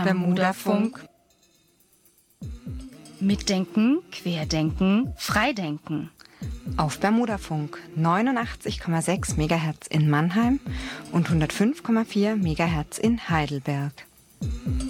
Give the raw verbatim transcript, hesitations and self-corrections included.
Bermudafunk. Mitdenken, querdenken, freidenken. Auf Bermudafunk neunundachtzig Komma sechs Megahertz in Mannheim und hundertfünf Komma vier Megahertz in Heidelberg.